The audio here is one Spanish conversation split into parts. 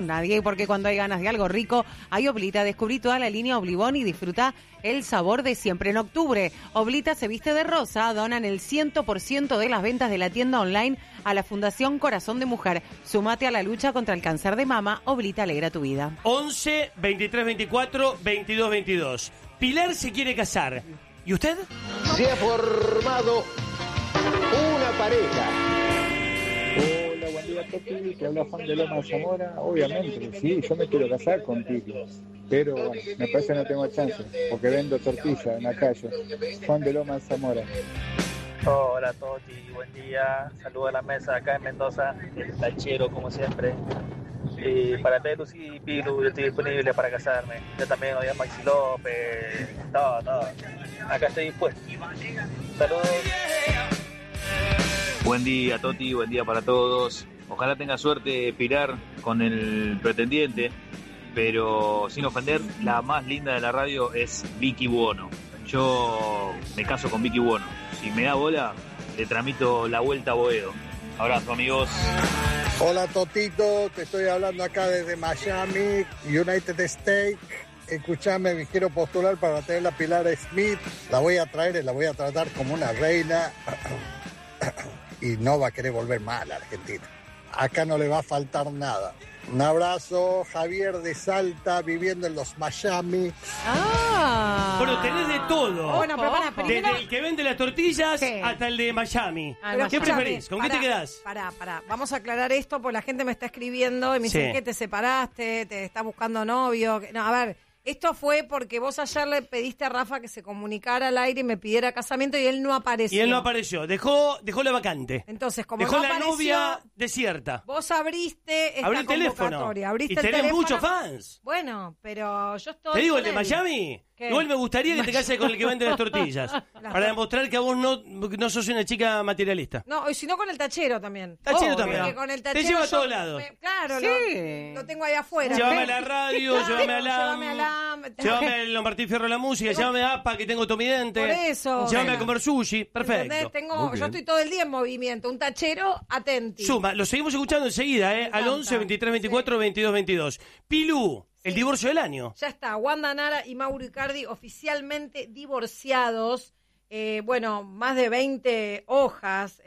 Nadie, porque cuando hay ganas de algo rico, hay Oblita. Descubrí toda la línea Oblibón y disfruta el sabor de siempre. En octubre, Oblita se viste de rosa, donan el 100% de las ventas de la tienda online a la Fundación Corazón de Mujer. Súmate a la lucha contra el cáncer de mama. Oblita alegra tu vida. 11 23 24 22 22. Pilar se quiere casar. ¿Y usted? Se ha formado una pareja. Hola, buen día, Toti. Te habla Juan de Loma Zamora. Obviamente, sí, yo me quiero casar con Titi. Pero bueno, me parece que no tengo chance, porque vendo tortilla en la calle. Juan de Loma Zamora. Hola, Toti. Buen día. Saludos a la mesa acá en Mendoza. El tachero, como siempre. Y para Pelus y Pilu, yo estoy disponible para casarme. Yo también odio a Maxi López. Todo. Acá estoy dispuesto. Saludos. Buen día, Toti, buen día para todos. Ojalá tenga suerte Pilar con el pretendiente, pero sin ofender, la más linda de la radio es Vicky Buono. Yo me caso con Vicky Buono. Si me da bola, le tramito la vuelta a Boedo. Abrazo, amigos. Hola, Totito, te estoy hablando acá desde Miami, United States. Escuchame, me quiero postular para tener la Pilar Smith. La voy a traer y la voy a tratar como una reina. Y no va a querer volver más a la Argentina. Acá no le va a faltar nada. Un abrazo, Javier de Salta, viviendo en los Miami. Bueno, tenés de todo. Bueno, pero primero... Desde el que vende las tortillas Sí. hasta el de Miami. Pero ¿Qué preferís? ¿Con qué te quedás? Pará. Vamos a aclarar esto porque la gente me está escribiendo y me dice Sí. que te separaste, te está buscando novio. No, a ver, esto fue porque vos ayer le pediste a Rafa que se comunicara al aire y me pidiera casamiento y él no apareció. Y él no apareció. Dejó la vacante. Entonces, como Dejó no la apareció, novia desierta. vos abriste esta Abrí el teléfono. convocatoria. Abriste Y el tenés teléfono. muchos fans. Bueno, pero yo estoy... Te digo, el con de él. Miami. ¿Qué? Igual me gustaría que te cases con el que vende las tortillas. Para demostrar que a vos no sos una chica materialista. No, y si no con el tachero también. Tachero Obvio, también. porque con el Te tachero lleva a yo todos lados. Claro, Sí. lo tengo ahí afuera. Llévame a la radio, Claro, llévame a llévame a la... la- Llévame a Martín Fierro la música, llévame a APA que tengo tomidente. Por eso. Llévame Bueno. a comer sushi. Perfecto. ¿Entendés? Yo estoy todo el día en movimiento. Un tachero, atenti. Suma, lo seguimos escuchando enseguida, al 11 23 24 22 22. Pilu, el divorcio del año. Ya está, Wanda Nara y Mauro Icardi oficialmente divorciados. Bueno, más de 20 hojas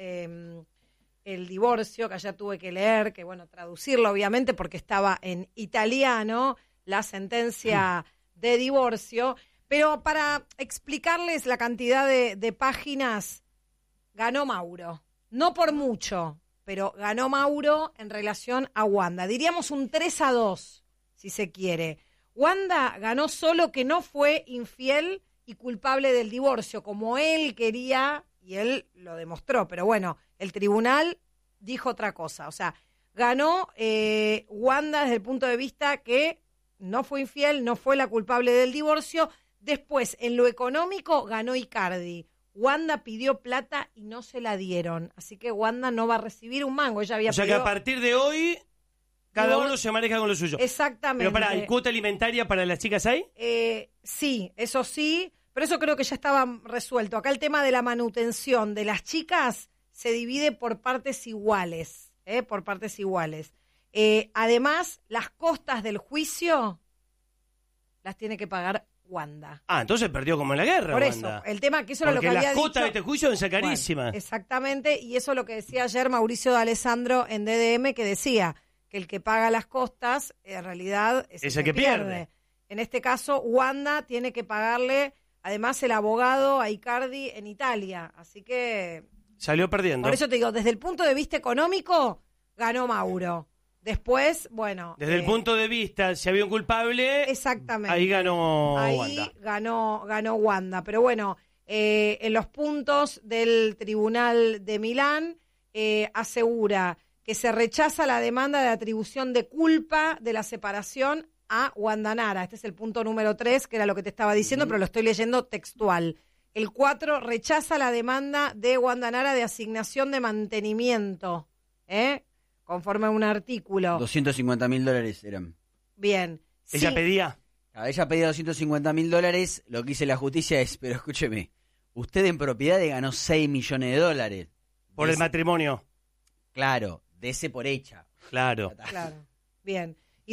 el divorcio, que ya tuve que leer, que bueno, traducirlo obviamente porque estaba en italiano, la sentencia de divorcio. Pero para explicarles la cantidad de páginas, ganó Mauro. No por mucho, pero ganó Mauro en relación a Wanda. Diríamos un 3-2, si se quiere. Wanda ganó solo que no fue infiel y culpable del divorcio, como él quería, y él lo demostró. Pero bueno, el tribunal dijo otra cosa. O sea, ganó Wanda desde el punto de vista que no fue infiel, no fue la culpable del divorcio. Después, en lo económico, ganó Icardi. Wanda pidió plata y no se la dieron. Así que Wanda no va a recibir un mango. Ella había O sea que pedido... a partir de hoy, cada uno se maneja con lo suyo. Exactamente. Pero pará, ¿hay cuota alimentaria para las chicas ahí? Sí, pero eso creo que ya estaba resuelto. Acá el tema de la manutención de las chicas se divide por partes iguales, además, las costas del juicio las tiene que pagar Wanda. Ah, entonces perdió como en la guerra, Por Wanda. eso, el tema que eso era lo Porque que había las cuotas de dicho. este juicio deben ser carísimas. Bueno, exactamente, y eso es lo que decía ayer Mauricio de Alessandro en DDM, que decía que el que paga las costas, en realidad, es el que pierde. En este caso, Wanda tiene que pagarle, además, el abogado a Icardi en Italia. Así que... Salió perdiendo. Por eso te digo, desde el punto de vista económico, ganó Mauro. Después, bueno... Desde el punto de vista, si había un culpable, exactamente. ahí ganó Ahí Wanda. ganó Wanda. Pero bueno, en los puntos del Tribunal de Milán asegura que se rechaza la demanda de atribución de culpa de la separación a Wanda Nara. Este es el punto número 3, que era lo que te estaba diciendo, pero lo estoy leyendo textual. El 4 rechaza la demanda de Wanda Nara de asignación de mantenimiento, conforme a un artículo. $250.000 eran. Bien. ¿Ella Sí. pedía? Ella pedía $250.000. Lo que dice la justicia es, pero escúcheme, usted en propiedades ganó $6 millones. Por el matrimonio. Claro, dese por hecha. Claro. Claro. Bien.